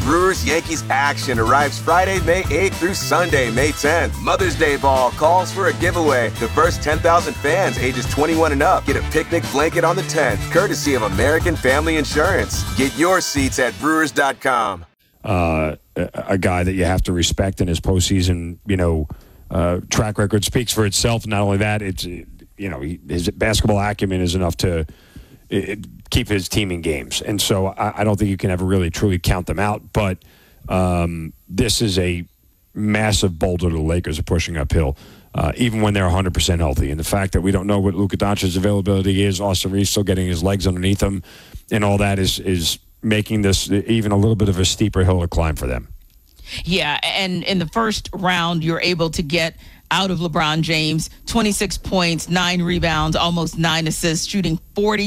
Brewers-Yankees action arrives Friday, May 8th through Sunday, May 10th. Mother's Day Ball calls for a giveaway. The first 10,000 fans ages 21 and up get a picnic blanket on the 10th, courtesy of American Family Insurance. Get your seats at Brewers.com. A guy that you have to respect in his postseason, track record speaks for itself. Not only that, it's his basketball acumen is enough to keep his team in games, and so I don't think you can ever really truly count them out. But this is a massive boulder the Lakers are pushing uphill, even when they're 100% healthy. And the fact that we don't know what Luka Doncic's availability is, Austin Reeves still getting his legs underneath him, and all that is making this even a little bit of a steeper hill to climb for them. Yeah, and in the first round, you're able to get out of LeBron James 26 points, 9 rebounds, almost 9 assists, shooting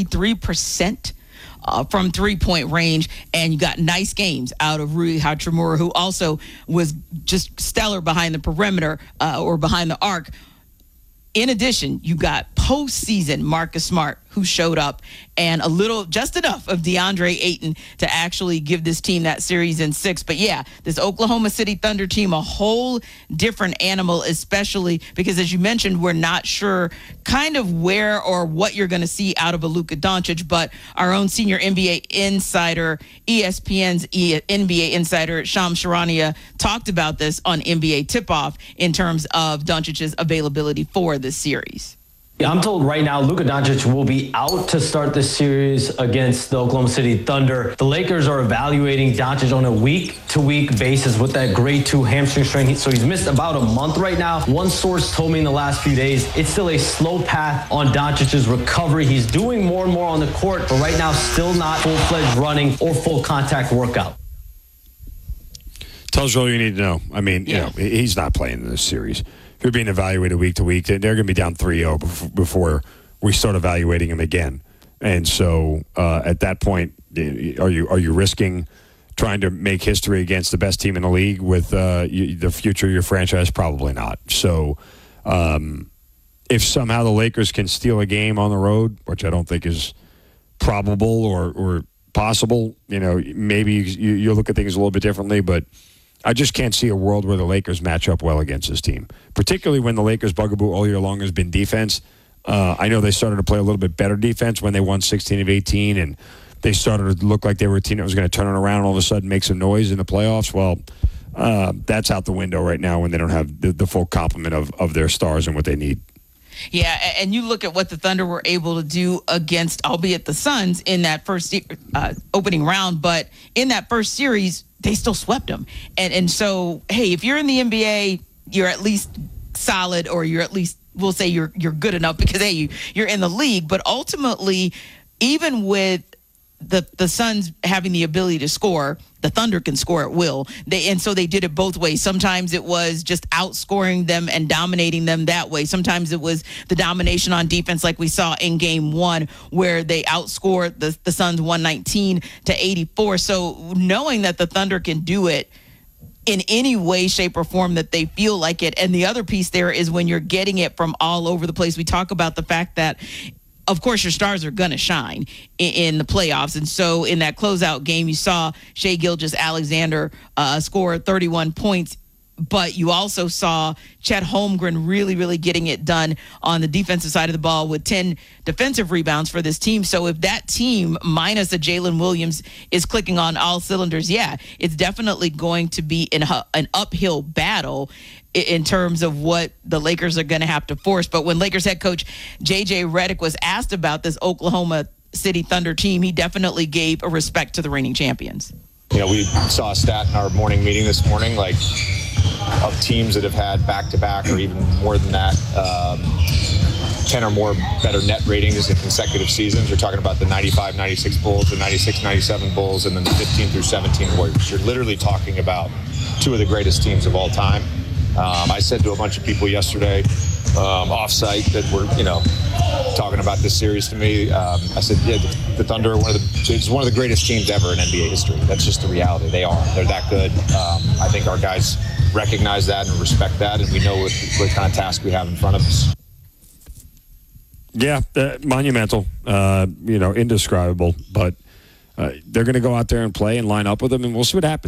43% from three-point range, and you got nice games out of Rui Hachimura, who also was just stellar behind the perimeter or behind the arc. In addition, you got postseason Marcus Smart, who showed up, and just enough of DeAndre Ayton to actually give this team that series in 6. But yeah, this Oklahoma City Thunder team, a whole different animal, especially because, as you mentioned, we're not sure kind of where or what you're going to see out of a Luka Doncic. But our own senior NBA insider, ESPN's NBA insider, Shams Charania, talked about this on NBA Tip-Off in terms of Doncic's availability for this series. I'm told right now Luka Doncic will be out to start the series against the Oklahoma City Thunder. The Lakers are evaluating Doncic on a week-to-week basis with that grade 2 hamstring strain. So he's missed about a month right now. One source told me in the last few days it's still a slow path on Doncic's recovery. He's doing more and more on the court, but right now still not full-fledged running or full contact workout. Tells you all you need to know. I mean, he's not playing in this series. If you're being evaluated week to week, they're going to be down 3-0 before we start evaluating him again. And so at that point, are you risking trying to make history against the best team in the league with the future of your franchise? Probably not. So if somehow the Lakers can steal a game on the road, which I don't think is probable or possible, maybe you look at things a little bit differently, but I just can't see a world where the Lakers match up well against this team, particularly when the Lakers' bugaboo all year long has been defense. I know they started to play a little bit better defense when they won 16 of 18, and they started to look like they were a team that was going to turn it around and all of a sudden make some noise in the playoffs. Well, that's out the window right now when they don't have the full complement of their stars and what they need. Yeah, and you look at what the Thunder were able to do against, albeit the Suns, in that first opening round, but in that first series, they still swept them. And so, hey, if you're in the NBA, you're at least solid, or you're at least, we'll say you're good enough because, hey, you're in the league. But ultimately, even with the Suns having the ability to score, the Thunder can score at will. And so they did it both ways. Sometimes it was just outscoring them and dominating them that way. Sometimes it was the domination on defense, like we saw in Game 1, where they outscored the Suns 119-84. So knowing that the Thunder can do it in any way, shape, or form that they feel like it. And the other piece there is when you're getting it from all over the place. We talk about the fact that, of course, your stars are going to shine in the playoffs. And so in that closeout game, you saw Shai Gilgeous-Alexander score 31 points. But you also saw Chet Holmgren really, really getting it done on the defensive side of the ball with 10 defensive rebounds for this team. So if that team, minus a Jalen Williams, is clicking on all cylinders, it's definitely going to be an uphill battle in terms of what the Lakers are going to have to force. But when Lakers head coach J.J. Redick was asked about this Oklahoma City Thunder team, he definitely gave a respect to the reigning champions. We saw a stat in our morning meeting this morning, of teams that have had back-to-back or even more than that, 10 or more better net ratings in consecutive seasons. You're talking about the 95-96 Bulls, the 96-97 Bulls, and then the 15 through 17 Warriors. You're literally talking about two of the greatest teams of all time. I said to a bunch of people yesterday off-site that were, talking about this series to me. I said, the Thunder are one of the greatest teams ever in NBA history. That's just the reality. They're that good. I think our guys recognize that and respect that, and we know what kind of task we have in front of us. Yeah, monumental, indescribable, but they're going to go out there and play and line up with them, and we'll see what happens.